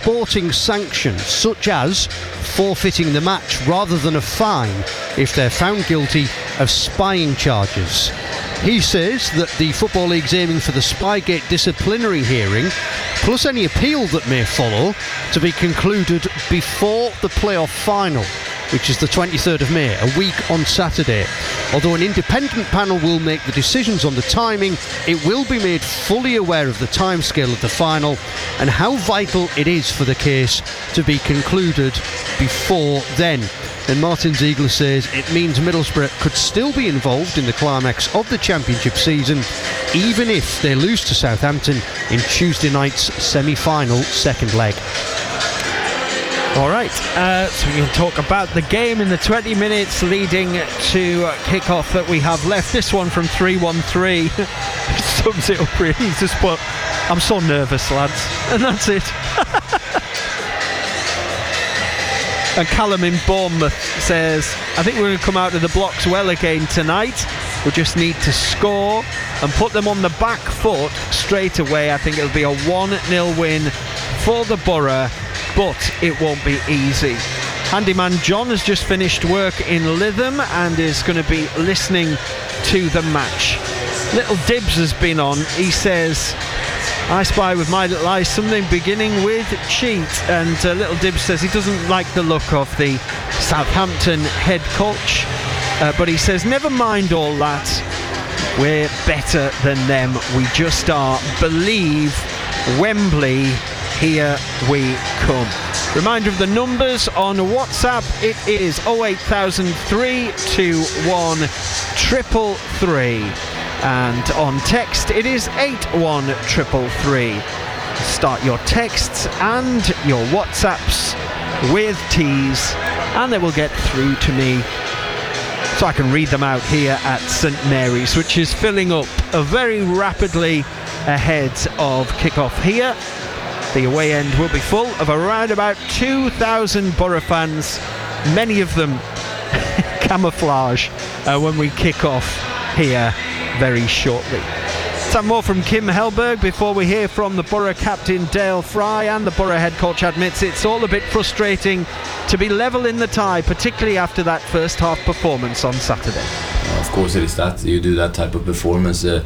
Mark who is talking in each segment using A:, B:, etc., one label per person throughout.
A: sporting sanction, such as forfeiting the match rather than a fine if they're found guilty of spying charges. He says that the Football League's aiming for the Spygate disciplinary hearing, plus any appeal that may follow, to be concluded before the playoff final, which is the 23rd of May, a week on Saturday. Although an independent panel will make the decisions on the timing, it will be made fully aware of the timescale of the final and how vital it is for the case to be concluded before then. And Martin Ziegler says it means Middlesbrough could still be involved in the climax of the Championship season, even if they lose to Southampton in Tuesday night's semi-final second leg.
B: Alright, so we can talk about the game in the 20 minutes leading to kick-off that we have left. This one from 313 sums it up really. He's just put, I'm so nervous, lads. And that's it. And Callum in Bournemouth says, I think we're going to come out of the blocks well again tonight. We just need to score and put them on the back foot straight away. I think it'll be a 1-0 win for the Borough, but it won't be easy. Handyman John has just finished work in Lytham and is going to be listening to the match. Little Dibs has been on. He says, I spy with my little eyes something beginning with cheat. And Little Dibs says he doesn't like the look of the Southampton head coach, but he says, never mind all that. We're better than them. We just are. Believe Wembley. Here we come. Reminder of the numbers on WhatsApp. It is 0800321 333. And on text it is 81333. Start your texts and your WhatsApps with T's and they will get through to me so I can read them out here at St Mary's, which is filling up very rapidly ahead of kick-off here. The away end will be full of around about 2,000 Borough fans, many of them camouflage when we kick off here very shortly. Some more from Kim Helberg before we hear from the Borough captain Dale Fry, and the Borough head coach admits it's all a bit frustrating to be level in the tie, particularly after that first half performance on Saturday.
C: Of course it is that. You do that type of performance. To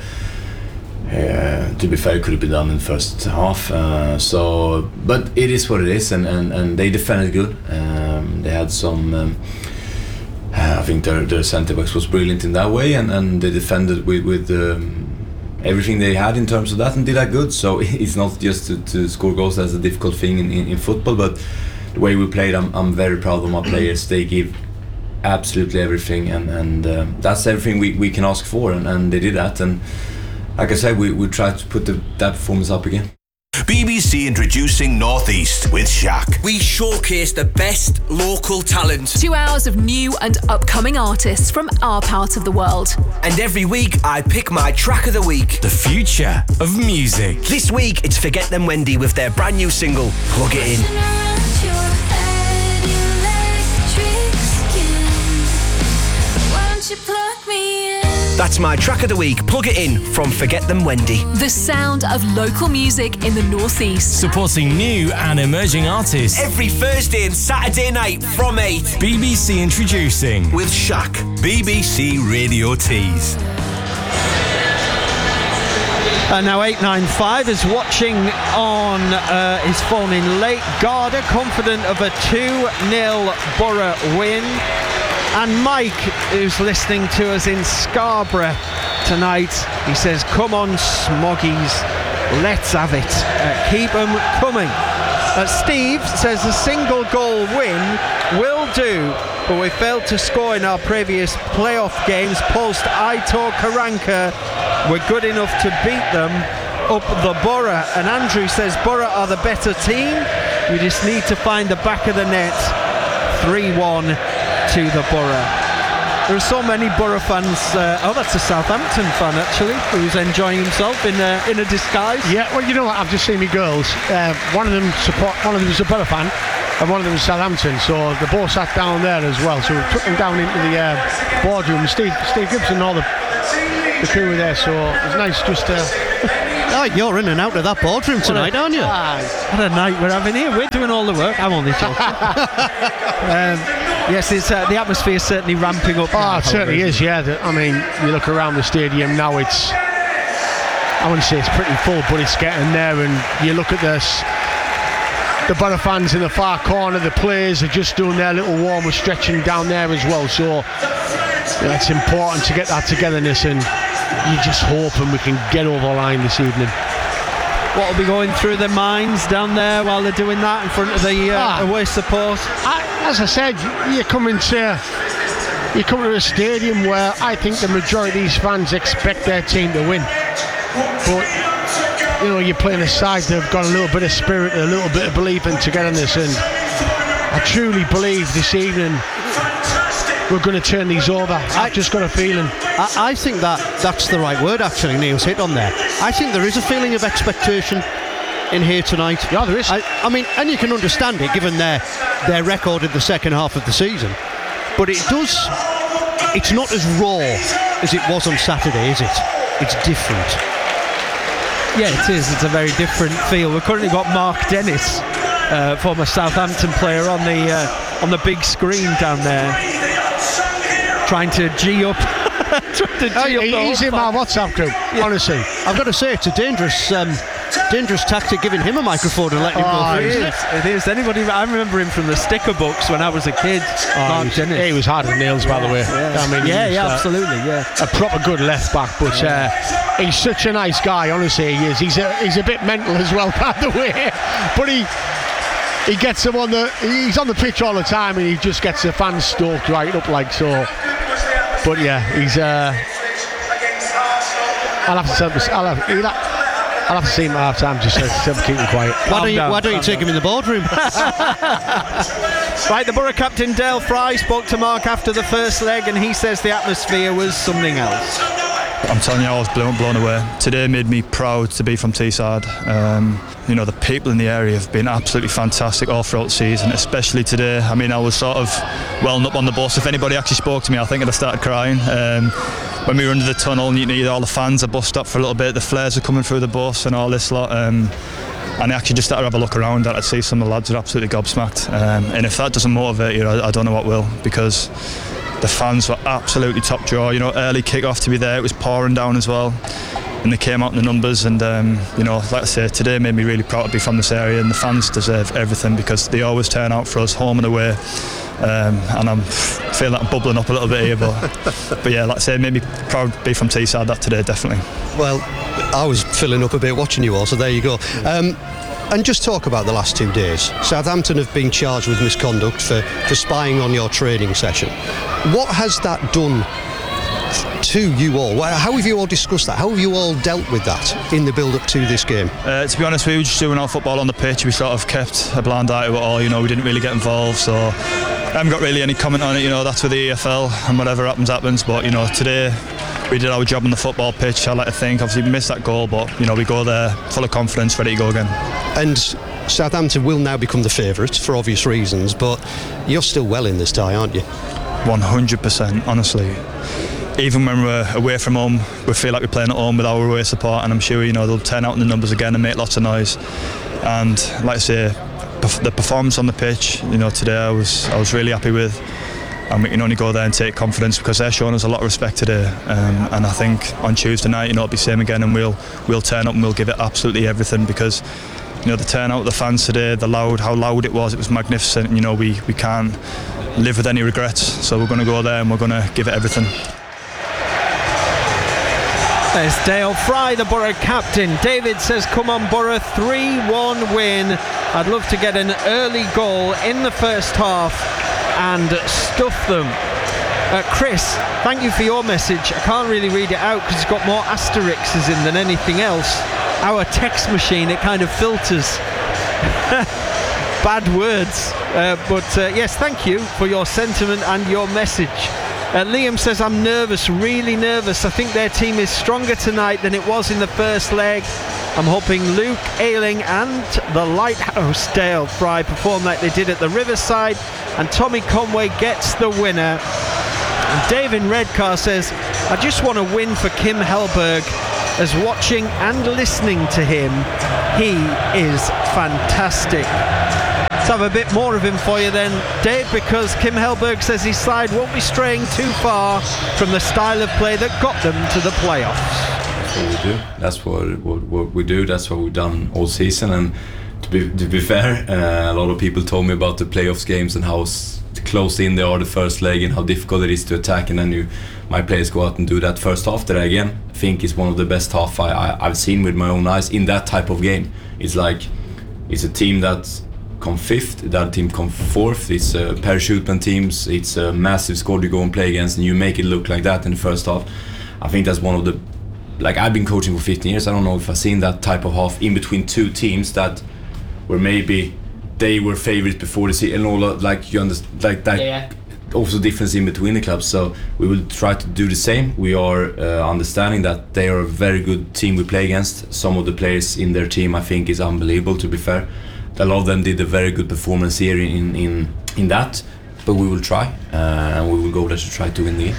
C: be fair, it could have been done in the first half. But it is what it is, and they defended good. They had some. I think their centre backs was brilliant in that way, and they defended with everything they had in terms of that, and did that good. So it's not just to score goals. That's a difficult thing in football, but the way we played, I'm very proud of my players. They give absolutely everything, and that's everything we can ask for, and they did that. And like I said, we tried to put that performance up again.
D: BBC introducing Northeast with Shaq.
E: We showcase the best local talent.
F: 2 hours of new and upcoming artists from our part of the world.
E: And every week I pick my track of the week.
D: The future of music.
E: This week it's Forget Them Wendy with their brand new single, Plug It In. That's my track of the week, Plug It In, from Forget Them Wendy.
F: The sound of local music in the Northeast.
D: Supporting new and emerging artists.
E: Every Thursday and Saturday night from 8.
D: BBC introducing
E: With Shaq.
D: BBC Radio Tees.
B: Now 895 is watching on his phone in late. Garda confident of a 2-0 Borough win. And Mike, who's listening to us in Scarborough tonight, he says, come on Smoggies, let's have it. Keep them coming. Steve says a single goal win will do, but we failed to score in our previous playoff games post Aitor Karanka. We're good enough to beat them up the Borough. And Andrew says Borough are the better team. We just need to find the back of the net. 3-1 to the Borough. There are so many Borough fans. That's a Southampton fan actually, who's enjoying himself in a disguise.
G: Yeah, well, you know what? I've just seen my girls. One of them is a Borough fan, and one of them is Southampton. So they both sat down there as well. So we took them down into the boardroom. Steve Gibson and all the crew were there. So it was nice just to
A: Oh, you're in and out of that boardroom tonight, aren't you?
B: What a night we're having here. We're doing all the work. I'm only joking. Yes, it's the atmosphere is certainly ramping up.
G: Oh, it certainly is, yeah. I mean, you look around the stadium now, I wouldn't say it's pretty full, but it's getting there. And you look at this, the Borough fans in the far corner, the players are just doing their little warmer stretching down there as well. So it's important to get that togetherness, and you're just hoping we can get over the line this evening.
B: What will be going through their minds down there while they're doing that in front of the away support?
G: As I said, you come to a stadium where I think the majority of these fans expect their team to win. But you're playing a side that have got a little bit of spirit, a little bit of belief in togetherness, and I truly believe this evening we're going to turn these over. I've just got a feeling.
A: I think that's the right word, actually. Neil's hit on there. I think there is a feeling of expectation in here tonight.
G: Yeah, there is.
A: I mean, and you can understand it given their record in the second half of the season. But it's not as raw as it was on Saturday, is it? It's different.
B: Yeah, it is. It's a very different feel. We've currently got Mark Dennis, former Southampton player, on the big screen down there, trying to G up.
G: He's in my WhatsApp group. Yeah. Honestly,
A: I've got to say it's a dangerous tactic giving him a microphone and letting him go through.
B: It is. I remember him from the sticker books when I was a kid. Mark Dennis.
G: He was hard as nails, by the way.
B: Yeah.
G: I mean,
B: absolutely. Yeah,
G: a proper good left back, but he's such a nice guy. Honestly, he is. He's a bit mental as well, by the way. But he gets them he's on the pitch all the time, and he just gets the fans stoked right up like so. But yeah, he's. I'll have to see him at half time just to keep him quiet.
A: Why don't you take him in the boardroom?
B: Right, the Borough captain Dale Fry spoke to Mark after the first leg, and he says the atmosphere was something else.
H: I'm telling you, I was blown away. Today made me proud to be from Teesside. The people in the area have been absolutely fantastic all throughout the season, especially today. I mean, I was sort of welling up on the bus. If anybody actually spoke to me, I think I'd have started crying. When we were under the tunnel, all the fans are bussed up for a little bit, the flares are coming through the bus and all this lot. And I actually just started to have a look around and I'd see some of the lads are absolutely gobsmacked. And if that doesn't motivate you, I don't know what will, because the fans were absolutely top draw. Early kick-off to be there, it was pouring down as well, and they came out in the numbers. And like I say, today made me really proud to be from this area, and the fans deserve everything because they always turn out for us, home and away. And I'm feeling like I'm bubbling up a little bit here, but yeah, like I say, it made me proud to be from Teesside that today, definitely.
A: Well, I was filling up a bit watching you all, so there you go. And just talk about the last 2 days. Southampton have been charged with misconduct for spying on your training session. What has that done to you all? How have you all discussed that? How have you all dealt with that in the build-up to this game?
H: To be honest, we were just doing our football on the pitch. We sort of kept a blind eye to it all. We didn't really get involved, so I haven't got really any comment on it. That's with the EFL, and whatever happens. But today we did our job on the football pitch. I like to think. Obviously, we missed that goal, but we go there full of confidence, ready to go again.
A: And Southampton will now become the favourites for obvious reasons, but you're still well in this tie, aren't you?
H: 100%, honestly. Even when we're away from home, we feel like we're playing at home with our away support, and I'm sure they'll turn out in the numbers again and make lots of noise. And like I say, the performance on the pitch, today I was really happy with, and we can only go there and take confidence because they're showing us a lot of respect today. And I think on Tuesday night, it'll be the same again, and we'll turn up and we'll give it absolutely everything because the turnout of the fans today, how loud it was magnificent. We can't live with any regrets, so we're going to go there and we're going to give it everything.
B: There's Dale Fry, the Borough captain. David says, come on Borough, 3-1 win. I'd love to get an early goal in the first half and stuff them. Chris, thank you for your message. I can't really read it out because it's got more asterisks in than anything else. Our text machine, it kind of filters bad words. But yes, thank you for your sentiment and your message. Liam says, I'm nervous, really nervous. I think their team is stronger tonight than it was in the first leg. I'm hoping Luke Ayling and the Lighthouse Dale Fry perform like they did at the Riverside, and Tommy Conway gets the winner. And David Redcar says, I just want to win for Kim Hellberg. as watching and listening to him, he is fantastic. Let's have a bit more of him for you then, Dave, because Kim Hellberg says his side won't be straying too far from the style of play that got them to the playoffs.
C: That's what we do. That's what we do. That's what we've done all season. And to be fair, a lot of people told me about the playoffs games and how close in they are the first leg and how difficult it is to attack. And then my players go out and do that first half that I again think is one of the best half I've seen with my own eyes in that type of game. It's like it's a team that come fifth, the other team come fourth. It's parachute teams. It's a massive squad you go and play against, and you make it look like that in the first half. I think that's one of the, like, I've been coaching for 15 years. I don't know if I've seen that type of half in between two teams that where maybe they were favorites before the season and all that, like, you understand, like that. Yeah. Also difference in between the clubs. So we will try to do the same. We are understanding that they are a very good team we play against. Some of the players in their team I think is unbelievable, to be fair. A lot of them did a very good performance here in that, but we will try and we will go there to try to win the game.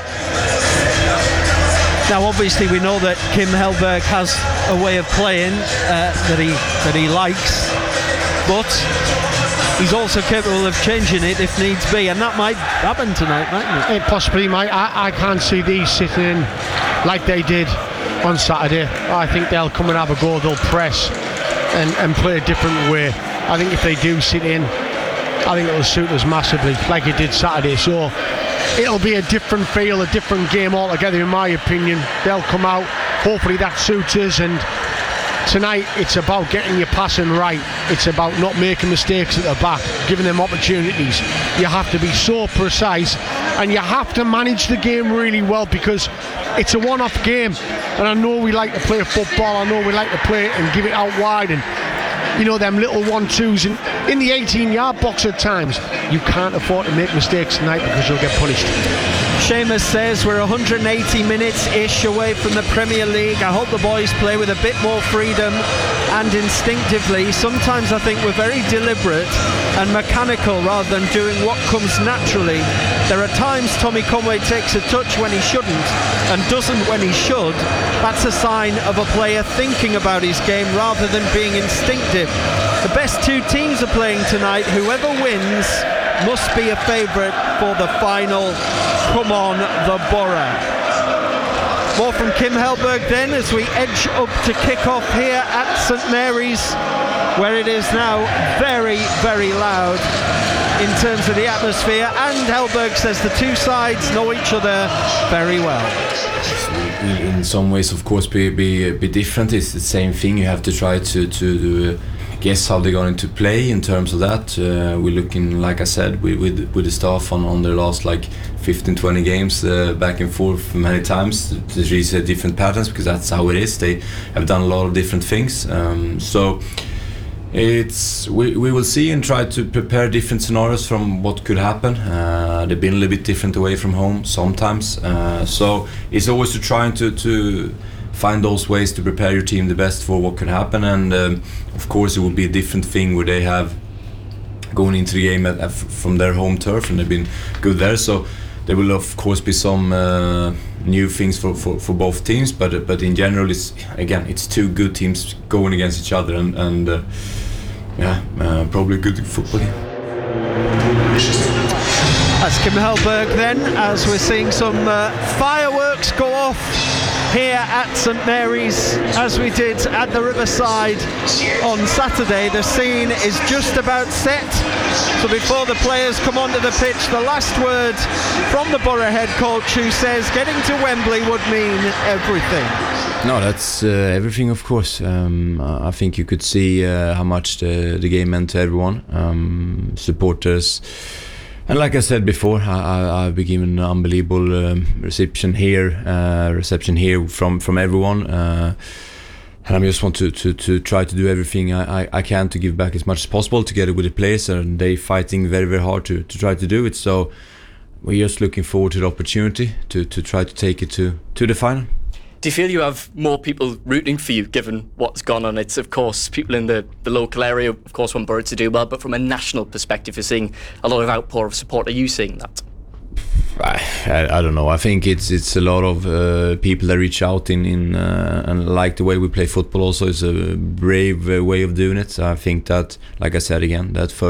B: Now obviously we know that Kim Hellberg has a way of playing that he likes, but he's also capable of changing it if needs be, and that might happen tonight, mightn't it?
G: It possibly might. I can't see these sitting in like they did on Saturday. I think they'll come and have a go, they'll press and play a different way. I think if they do sit in, I think it'll suit us massively, like it did Saturday. So it'll be a different feel, a different game altogether, in my opinion. They'll come out, hopefully that suits us, and tonight it's about getting your passing right. It's about not making mistakes at the back, giving them opportunities. You have to be so precise, and you have to manage the game really well, because it's a one-off game. And I know we like to play football, I know we like to play it and give it out wide, and you know, them little 1-2s in the 18-yard box at times. You can't afford to make mistakes tonight because you'll get punished.
B: Seamus says we're 180 minutes-ish away from the Premier League. I hope the boys play with a bit more freedom and instinctively. Sometimes I think we're very deliberate and mechanical rather than doing what comes naturally. There are times Tommy Conway takes a touch when he shouldn't and doesn't when he should. That's a sign of a player thinking about his game rather than being instinctive. The best two teams are playing tonight. Whoever wins must be a favourite for the final. Come on, the Borough. More from Kim Hellberg then as we edge up to kick off here at St Mary's, where it is now very, very loud in terms of the atmosphere, and Hellberg says the two sides know each other very well.
C: In some ways, of course, be different. It's the same thing. You have to try to guess how they're going to play in terms of that. We're looking, like I said, with the staff on their last like 15-20 games back and forth many times. There's really different patterns because that's how it is. They have done a lot of different things. So we will see and try to prepare different scenarios from what could happen. They've been a little bit different away from home sometimes. So it's always to trying to find those ways to prepare your team the best for what could happen, and of course it will be a different thing where they have going into the game from their home turf, and they've been good there, so there will of course be some new things for both teams, but in general it's two good teams going against each other, and probably a good football game.
B: That's Kim Hellberg then, as we're seeing some fireworks go off here at St Mary's, as we did at the Riverside on Saturday. The scene is just about set, so before the players come onto the pitch, the last word from the Borough head coach, who says getting to Wembley would mean everything.
C: No, that's everything, of course. I think you could see how much the game meant to everyone, supporters. And like I said before, I've been given an unbelievable reception here from everyone, and I just want to try to do everything I can to give back as much as possible together with the players, and they fighting very, very hard to try to do it. So we're just looking forward to the opportunity to try to take it to the final.
I: Do you feel you have more people rooting for you given what's gone on? It's, of course, people in the local area, of course, want Borough to do well, but from a national perspective, you're seeing a lot of outpour of support. Are you seeing that?
C: I don't know. I think it's a lot of people that reach out and like the way we play football. Also, it's a brave way of doing it. I think that, like I said again, that